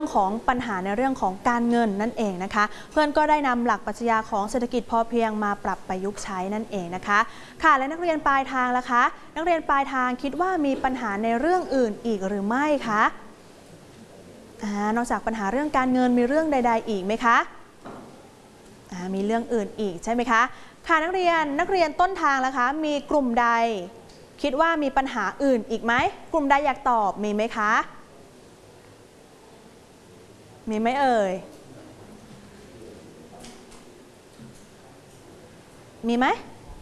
ของปัญหาในเรื่องของการเงินนั่นเองนะคะเพื่อนก็ได้นำหลักปรัชญาของเศรษฐกิจพอเพียงมาปรับประยุกต์ใช้นั่นเองนะคะค่ะและนักเรียนปลายทางล่ะคะนักเรียนปลายทางคิดว่ามีปัญหาในเรื่องอื่นอีกหรือไม่คะนอกจากปัญหาเรื่องการเงินมีเรื่องใดๆอีกไหมคะมีเรื่องอื่นอีกใช่ไหมคะค่ะนักเรียนต้นทางล่ะคะมีกลุ่มใดคิดว่ามีปัญหาอื่นอีกไหมกลุ่มใดอยากตอบมีไหมคะมีไหมเอ่ยมีไหม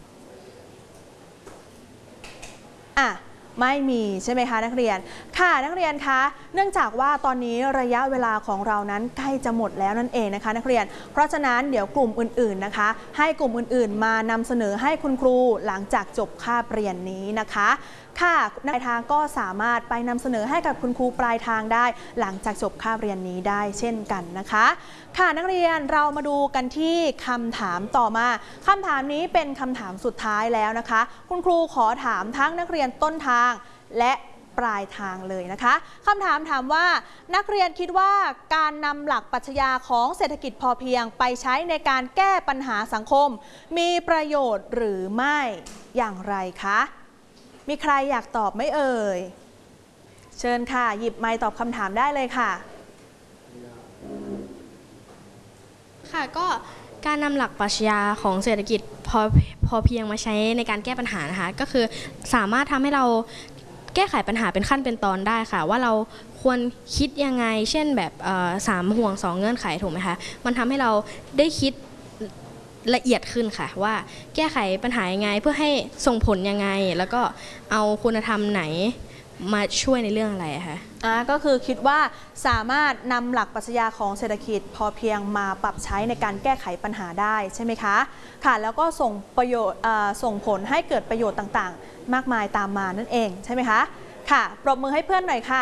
ไม่มีใช่ไหมคะนักเรียนค่ะนักเรียนคะเนื่องจากว่าตอนนี้ระยะเวลาของเรานั้นใกล้จะหมดแล้วนั่นเองนะคะนักเรียนเพราะฉะนั้นเดี๋ยวกลุ่มอื่นๆนะคะให้กลุ่มอื่นๆมานำเสนอให้คุณครูหลังจากจบคาบเรียนนี้นะคะค่ะปลายทางก็สามารถไปนำเสนอให้กับคุณครูปลายทางได้หลังจากจบคาบเรียนนี้ได้เช่นกันนะคะค่ะนักเรียนเรามาดูกันที่คำถามต่อมาคำถามนี้เป็นคำถามสุดท้ายแล้วนะคะคุณครูขอถามทั้งนักเรียนต้นทางและปลายทางเลยนะคะคำถามถามว่านักเรียนคิดว่าการนำหลักปรัชญาของเศรษฐกิจพอเพียงไปใช้ในการแก้ปัญหาสังคมมีประโยชน์หรือไม่อย่างไรคะมีใครอยากตอบไหมเอ่ยเชิญค่ะหยิบไมค์ตอบคำถามได้เลยค่ะค่ะก็การนำหลักปรัชญาของเศรษฐกิจพอเพียงมาใช้ในการแก้ปัญหานะคะก็คือสามารถทำให้เราแก้ไขปัญหาเป็นขั้นเป็นตอนได้ค่ะว่าเราควรคิดยังไงเช่นแบบ3 ห่วง 2 เงื่อนไขถูกไหมคะมันทำให้เราได้คิดละเอียดขึ้นค่ะว่าแก้ไขปัญหายังไงเพื่อให้ส่งผลยังไงแล้วก็เอาคุณธรรมไหนมาช่วยในเรื่องอะไรคะก็คือคิดว่าสามารถนำหลักปรัชญาของเศรษฐกิจพอเพียงมาปรับใช้ในการแก้ไขปัญหาได้ใช่ไหมคะค่ะแล้วก็ส่งผลให้เกิดประโยชน์ต่างๆมากมายตามมานั่นเองใช่ไหมคะค่ะปรบมือให้เพื่อนหน่อยค่ะ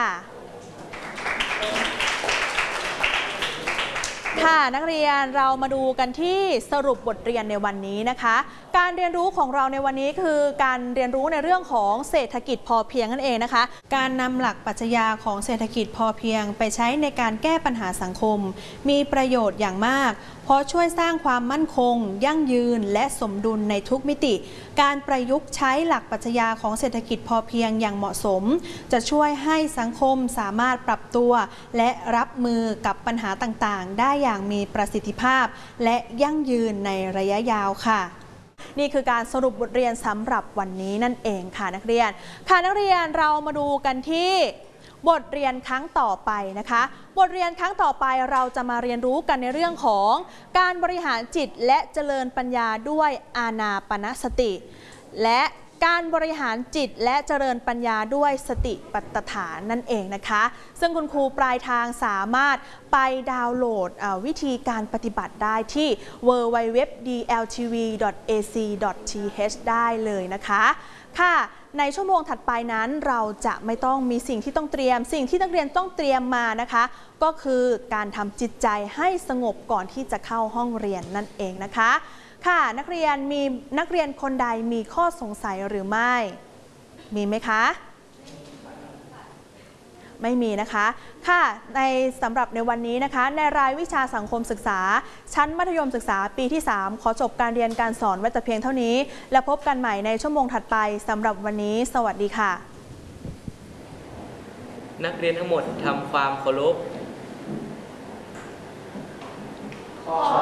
ค่ะนักเรียนเรามาดูกันที่สรุปบทเรียนในวันนี้นะคะการเรียนรู้ของเราในวันนี้คือการเรียนรู้ในเรื่องของเศรษฐกิจพอเพียงนั่นเองนะคะการนำหลักปรัชญาของเศรษฐกิจพอเพียงไปใช้ในการแก้ปัญหาสังคมมีประโยชน์อย่างมากเพราะช่วยสร้างความมั่นคงยั่งยืนและสมดุลในทุกมิติการประยุกต์ใช้หลักปรัชญาของเศรษฐกิจพอเพียงอย่างเหมาะสมจะช่วยให้สังคมสามารถปรับตัวและรับมือกับปัญหาต่างๆได้อย่างมีประสิทธิภาพและยั่งยืนในระยะยาวค่ะนี่คือการสรุปบทเรียนสำหรับวันนี้นั่นเองค่ะนักเรียนค่ะนักเรียนเรามาดูกันที่บทเรียนครั้งต่อไปนะคะบทเรียนครั้งต่อไปเราจะมาเรียนรู้กันในเรื่องของการบริหารจิตและเจริญปัญญาด้วยอานาปานสติและการบริหารจิตและเจริญปัญญาด้วยสติปัฏฐานนั่นเองนะคะซึ่งคุณครูปลายทางสามารถไปดาวน์โหลดวิธีการปฏิบัติได้ที่ www.dltv.ac.th ได้เลยนะคะค่ะในชั่วโมงถัดไปนั้นเราจะไม่ต้องมีสิ่งที่ต้องเตรียมสิ่งที่นักเรียนต้องเตรียมมานะคะก็คือการทำจิตใจให้สงบก่อนที่จะเข้าห้องเรียนนั่นเองนะคะค่ะนักเรียนคนใดมีข้อสงสัยหรือไม่มีไหมคะไม่มีนะคะค่ะสำหรับในวันนี้นะคะในรายวิชาสังคมศึกษาชั้นมัธยมศึกษาปีที่3ขอจบการเรียนการสอนไว้แต่เพียงเท่านี้แล้วพบกันใหม่ในชั่วโมงถัดไปสำหรับวันนี้สวัสดีค่ะนักเรียนทั้งหมดทำความเคารพ